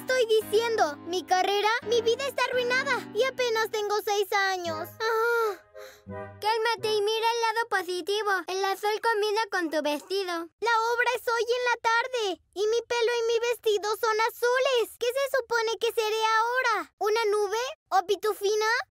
estoy diciendo. Mi carrera, mi vida está arruinada. Y apenas tengo 6 años. Cálmate y mira el lado positivo. El azul combina con tu vestido. La obra es hoy en la tarde. Y mi pelo y mi vestido son azules. ¿Qué se supone que seré ahora? ¿Una nube? ¿O pitufina?